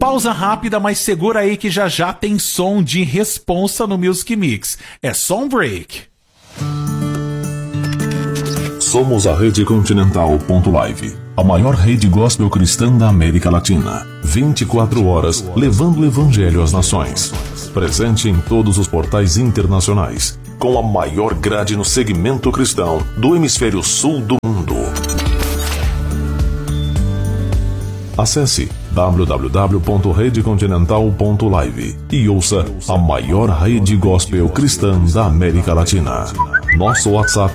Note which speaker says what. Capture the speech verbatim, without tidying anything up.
Speaker 1: Pausa rápida, mas segura aí que já já tem som de responsa no Music Mix. É só um break.
Speaker 2: Somos a Rede Continental ponto live, a maior rede gospel cristã da América Latina. vinte e quatro horas levando o evangelho às nações. Presente em todos os portais internacionais, com a maior grade no segmento cristão do hemisfério sul do mundo. Acesse w w w ponto rede continental ponto live e ouça a maior rede gospel cristã da América Latina. Nosso WhatsApp